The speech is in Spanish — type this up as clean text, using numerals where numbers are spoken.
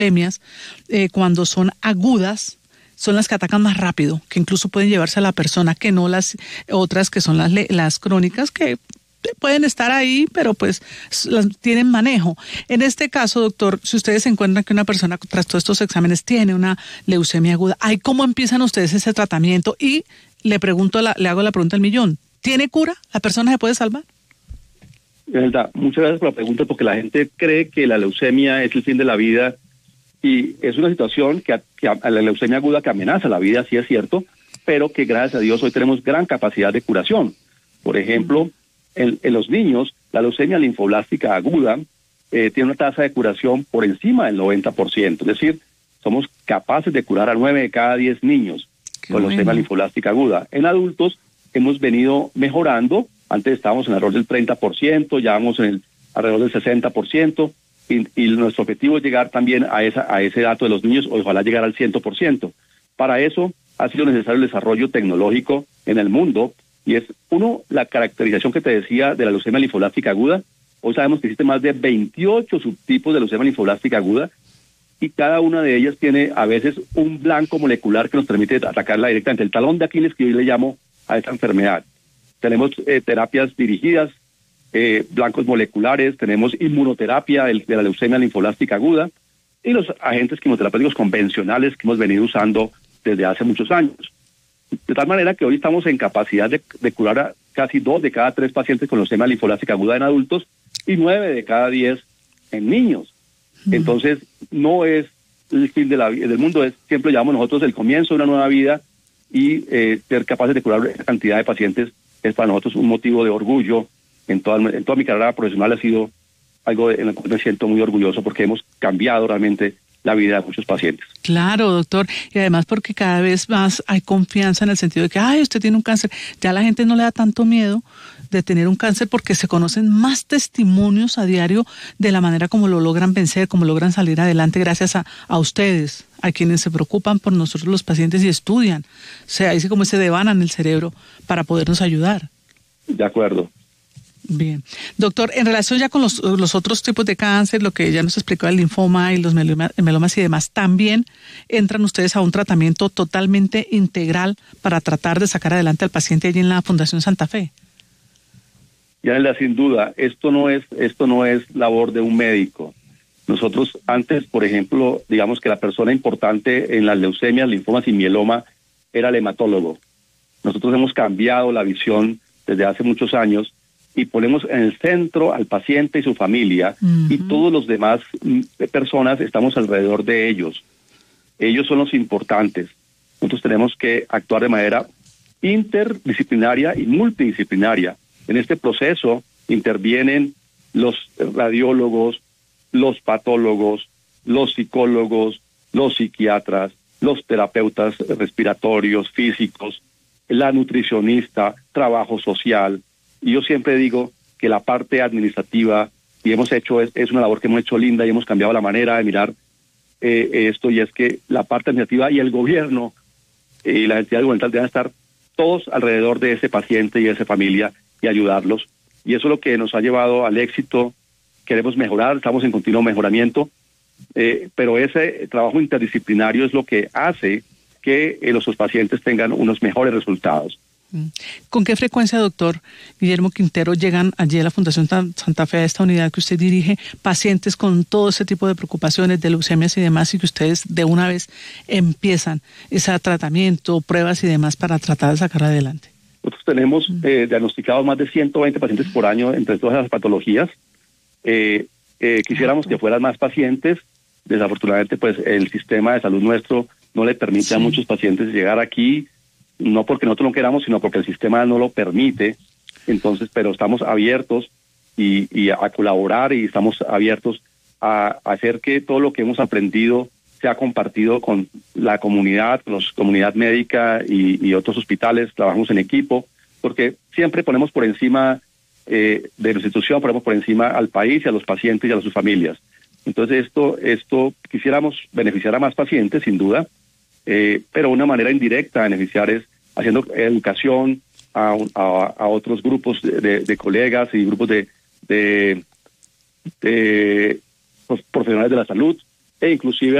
leucemias, cuando son agudas, son las que atacan más rápido, que incluso pueden llevarse a la persona, que no las otras que son las crónicas, que pueden estar ahí, pero pues tienen manejo. En este caso, doctor, si ustedes encuentran que una persona tras todos estos exámenes tiene una leucemia aguda, ¿ahí cómo empiezan ustedes ese tratamiento? Y le hago la pregunta al millón, ¿tiene cura? ¿La persona se puede salvar? Verdad, muchas gracias por la pregunta, porque la gente cree que la leucemia es el fin de la vida, y es una situación que a la leucemia aguda que amenaza la vida, sí es cierto, pero que gracias a Dios hoy tenemos gran capacidad de curación. Por ejemplo, en los niños, la leucemia linfoblástica aguda tiene una tasa de curación por encima del 90%, es decir, somos capaces de curar a 9 de cada 10 niños con leucemia linfoblástica aguda. En adultos hemos venido mejorando. Antes estábamos en alrededor del 30%, ya vamos alrededor del 60%, y nuestro objetivo es llegar también a ese dato de los niños, o ojalá llegar al 100%. Para eso ha sido necesario el desarrollo tecnológico en el mundo, y es, la caracterización que te decía de la leucemia linfoblástica aguda. Hoy sabemos que existen más de 28 subtipos de leucemia linfoblástica aguda, y cada una de ellas tiene a veces un blanco molecular que nos permite atacarla directamente. El talón de Aquiles, que yo le llamo a esta enfermedad. Tenemos terapias dirigidas, blancos moleculares, tenemos inmunoterapia de la leucemia linfoblástica aguda, y los agentes quimioterapéuticos convencionales que hemos venido usando desde hace muchos años. De tal manera que hoy estamos en capacidad de curar a casi 2 de cada 3 pacientes con leucemia linfoblástica aguda en adultos y 9 de cada 10 en niños. Entonces, no es el fin de del mundo, es siempre llamamos nosotros el comienzo de una nueva vida, y ser capaces de curar esa cantidad de pacientes es para nosotros un motivo de orgullo. En toda mi carrera profesional ha sido algo en lo que me siento muy orgulloso, porque hemos cambiado realmente la vida de muchos pacientes. Claro, doctor, y además porque cada vez más hay confianza en el sentido de que, usted tiene un cáncer, ya la gente no le da tanto miedo de tener un cáncer, porque se conocen más testimonios a diario de la manera como lo logran vencer, como logran salir adelante gracias a ustedes, a quienes se preocupan por nosotros los pacientes y estudian, o sea, dice como se devanan el cerebro para podernos ayudar. De acuerdo. Bien. Doctor, en relación ya con los otros tipos de cáncer, lo que ya nos explicó el linfoma y los melomas y demás, ¿también entran ustedes a un tratamiento totalmente integral para tratar de sacar adelante al paciente allí en la Fundación Santa Fe? Yanela, sin duda, esto no es labor de un médico. Nosotros antes, por ejemplo, digamos que la persona importante en las leucemias, linfomas y mieloma era el hematólogo. Nosotros hemos cambiado la visión desde hace muchos años y ponemos en el centro al paciente y su familia, y todos los demás personas estamos alrededor de ellos. Ellos son los importantes. Nosotros tenemos que actuar de manera interdisciplinaria y multidisciplinaria. En este proceso intervienen los radiólogos, los patólogos, los psicólogos, los psiquiatras, los terapeutas respiratorios, físicos, la nutricionista, trabajo social. Y yo siempre digo que la parte administrativa, y es una labor que hemos hecho linda, y hemos cambiado la manera de mirar esto, y es que la parte administrativa y el gobierno y las entidades gubernamentales deben estar todos alrededor de ese paciente y de esa familia y ayudarlos. Y eso es lo que nos ha llevado al éxito. Queremos mejorar, estamos en continuo mejoramiento, pero ese trabajo interdisciplinario es lo que hace que los pacientes tengan unos mejores resultados. ¿Con qué frecuencia, doctor Guillermo Quintero, llegan allí a la Fundación Santa Fe, a esta unidad que usted dirige, pacientes con todo ese tipo de preocupaciones, de leucemias y demás, y que ustedes de una vez empiezan ese tratamiento, pruebas y demás para tratar de sacar adelante? Nosotros tenemos diagnosticados más de 120 pacientes por año entre todas las patologías. Quisiéramos que fueran más pacientes. Desafortunadamente, pues el sistema de salud nuestro no le permite a muchos pacientes llegar aquí, no porque nosotros no queramos, sino porque el sistema no lo permite. Entonces, pero estamos abiertos y a colaborar, y estamos abiertos a hacer que todo lo que hemos aprendido sea compartido con la comunidad, con la comunidad médica y otros hospitales. Trabajamos en equipo, porque siempre ponemos por encima de la institución, ponemos por encima al país y a los pacientes y a sus familias. Entonces esto quisiéramos beneficiar a más pacientes, sin duda, pero una manera indirecta de beneficiar es haciendo educación a otros grupos de colegas y grupos de profesionales de la salud, e inclusive